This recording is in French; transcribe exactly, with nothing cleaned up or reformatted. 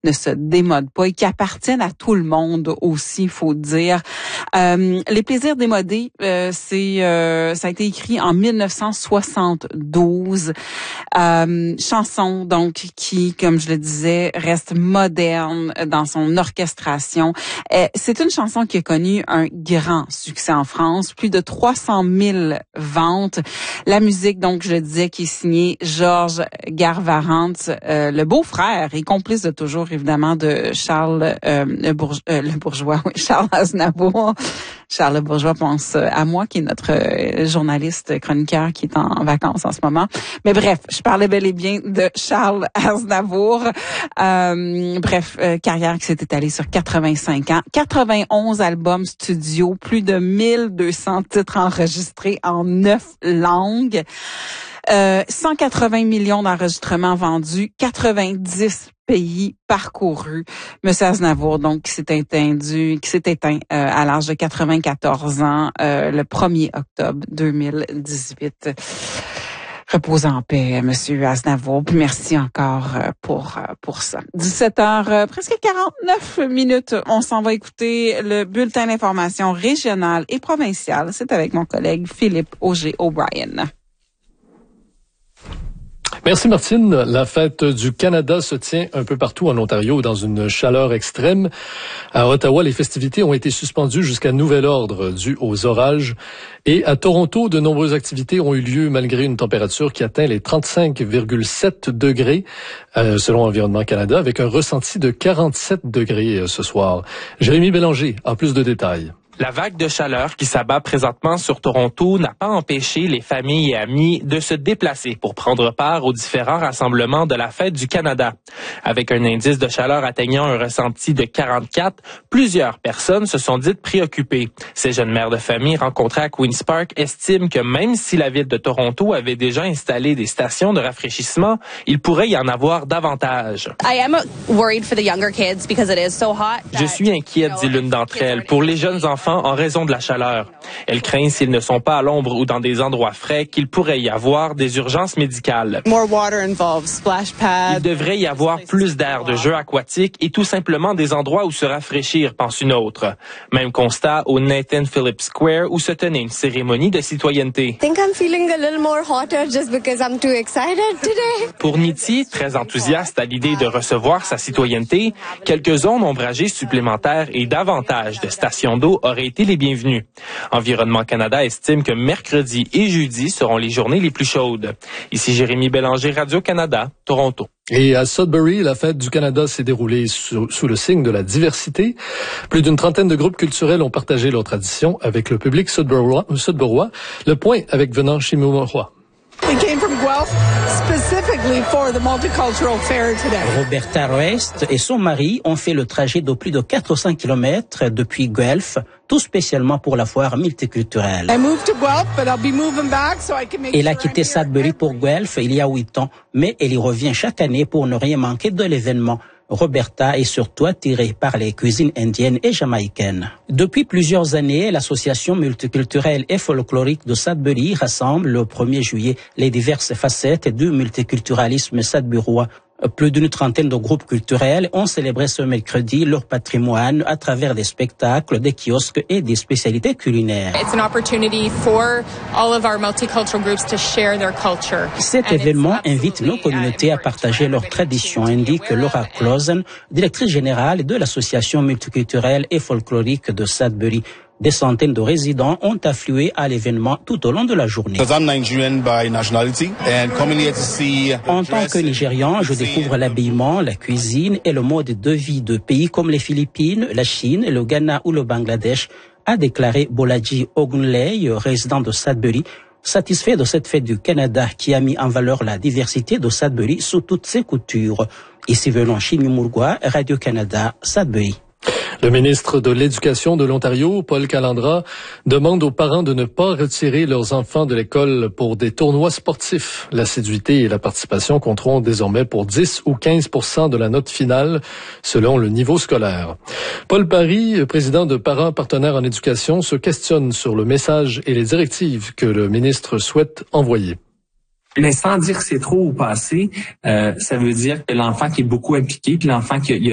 ne se démodent pas et qui appartiennent à tout le monde aussi, il faut dire. Euh, Les plaisirs démodés, euh, c'est euh, ça a été écrit en mille neuf cent soixante-douze. Euh, chanson donc qui, comme je le disais, reste moderne dans son orchestration. Euh, c'est une chanson qui a connu un grand succès en France, plus de trois cent mille ventes. La musique, donc, je le disais, qui est signée Georges Garvarante, euh, le beau-frère et complice de toujours, évidemment, de Charles euh, le, Bourge- euh, le Bourgeois, oui, Charles Aznavour. Charles le Bourgeois pense à moi, qui est notre euh, journaliste chroniqueur qui est en, en vacances en ce moment. Mais bref, je parlais bel et bien de Charles Aznavour. Euh, bref, euh, carrière qui s'est étalée sur quatre-vingt-cinq ans. quatre-vingt-onze albums studio, plus de mille deux cents titres enregistrés en neuf langues. Euh, cent quatre-vingts millions d'enregistrements vendus, quatre-vingt-dix pays parcourus. Monsieur Aznavour, donc, qui s'est éteint, qui s'est éteint euh, à l'âge de quatre-vingt-quatorze ans, euh, le premier octobre deux mille dix-huit. Reposez en paix, Monsieur Aznavour. Puis merci encore euh, pour euh, pour ça. dix-sept heures, euh, presque quarante-neuf minutes. On s'en va écouter le bulletin d'information régional et provincial. C'est avec mon collègue Philippe Auger-O'Brien. Merci Martine. La fête du Canada se tient un peu partout en Ontario dans une chaleur extrême. À Ottawa, les festivités ont été suspendues jusqu'à nouvel ordre dû aux orages. Et à Toronto, de nombreuses activités ont eu lieu malgré une température qui atteint les trente-cinq virgule sept degrés euh, selon Environnement Canada, avec un ressenti de quarante-sept degrés euh, ce soir. Jérémy Bélanger a plus de détails. La vague de chaleur qui s'abat présentement sur Toronto n'a pas empêché les familles et amis de se déplacer pour prendre part aux différents rassemblements de la Fête du Canada. Avec un indice de chaleur atteignant un ressenti de quarante-quatre, plusieurs personnes se sont dites préoccupées. Ces jeunes mères de famille rencontrées à Queen's Park estiment que même si la ville de Toronto avait déjà installé des stations de rafraîchissement, il pourrait y en avoir davantage. Je suis inquiète, dit l'une d'entre elles, pour les jeunes enfants en raison de la chaleur. Elle craint, s'ils ne sont pas à l'ombre ou dans des endroits frais, qu'il pourrait y avoir des urgences médicales. Il devrait y avoir plus d'air, de jeux aquatiques et tout simplement des endroits où se rafraîchir, pense une autre. Même constat au Nathan Phillips Square où se tenait une cérémonie de citoyenneté. Pour Niti, très enthousiaste à l'idée de recevoir sa citoyenneté, quelques zones ombragées supplémentaires et davantage de stations d'eau auraient été les bienvenus. Environnement Canada estime que mercredi et jeudi seront les journées les plus chaudes. Ici Jérémy Bélanger, Radio-Canada, Toronto. Et à Sudbury, la fête du Canada s'est déroulée sous, sous le signe de la diversité. Plus d'une trentaine de groupes culturels ont partagé leurs traditions avec le public sudburois. sudburois. Le point avec Venant Chimourois. We came from Guelph specifically for the multicultural fair today. Roberta Roest et son mari ont fait le trajet de plus de quatre cents kilomètres depuis Guelph, tout spécialement pour la foire multiculturelle. I moved to Guelph, but I'll be moving back so I can make Elle a sure quitté I'm here. Sudbury pour Guelph il y a huit ans, mais elle y revient chaque année pour ne rien manquer de l'événement. Roberta est surtout attirée par les cuisines indiennes et jamaïcaines. Depuis plusieurs années, l'association multiculturelle et folklorique de Sudbury rassemble le premier juillet les diverses facettes du multiculturalisme sudburois. Plus d'une trentaine de groupes culturels ont célébré ce mercredi leur patrimoine à travers des spectacles, des kiosques et des spécialités culinaires. It's an opportunity for all of our multicultural groups to share their culture. Cet événement invite nos communautés à partager leurs traditions, indique Laura Clausen, directrice générale de l'association multiculturelle et folklorique de Sudbury. Des centaines de résidents ont afflué à l'événement tout au long de la journée. En tant que Nigérian, je découvre l'habillement, la cuisine et le mode de vie de pays comme les Philippines, la Chine, le Ghana ou le Bangladesh, a déclaré Bolaji Ogunleye, résident de Sudbury, satisfait de cette fête du Canada qui a mis en valeur la diversité de Sudbury sous toutes ses coutures. Ici venant Chimimurgwa, Radio-Canada, Sudbury. Le ministre de l'Éducation de l'Ontario, Paul Calandra, demande aux parents de ne pas retirer leurs enfants de l'école pour des tournois sportifs. L'assiduité et la participation compteront désormais pour dix ou quinze pour cent de la note finale, selon le niveau scolaire. Paul Parry, président de Parents Partenaires en éducation, se questionne sur le message et les directives que le ministre souhaite envoyer. Mais sans dire que c'est trop ou pas assez, euh, ça veut dire que l'enfant qui est beaucoup impliqué, puis l'enfant qui a